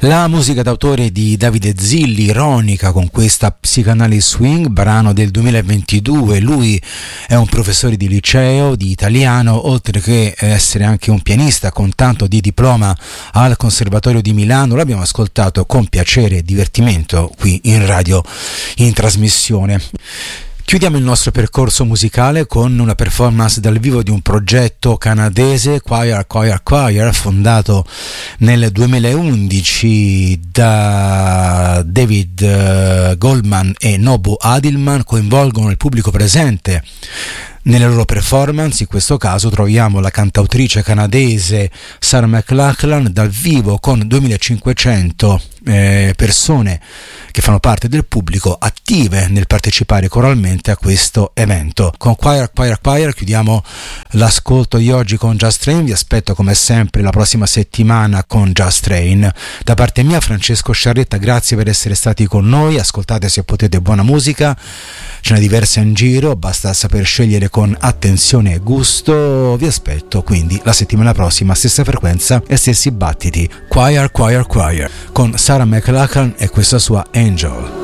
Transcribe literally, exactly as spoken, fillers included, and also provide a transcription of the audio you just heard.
La musica d'autore di Davide Zilli, ironica con questa Psychanalysis Swing, brano del duemilaventidue. Lui è un professore di liceo di italiano, oltre che essere anche un pianista con tanto di diploma al Conservatorio di Milano. L'abbiamo ascoltato con piacere e divertimento qui in radio, in trasmissione. Chiudiamo il nostro percorso musicale con una performance dal vivo di un progetto canadese, Choir Choir Choir, fondato nel duemilaundici da David Goldman e Nobu Adilman. Coinvolgono il pubblico presente nelle loro performance. In questo caso troviamo la cantautrice canadese Sarah McLachlan dal vivo con duemilacinquecento eh, persone che fanno parte del pubblico attive nel partecipare coralmente a questo evento. Con Choir Choir Choir chiudiamo l'ascolto di oggi con Just Train. Vi aspetto come sempre la prossima settimana con Just Train. Da parte mia, Francesco Sciarretta, grazie per essere stati con noi. Ascoltate se potete buona musica, ce n'è diversa in giro, basta saper scegliere con attenzione e gusto. Vi aspetto quindi la settimana prossima, stessa frequenza e stessi battiti. Choir Choir Choir con Sarah McLachlan e questa sua Angel.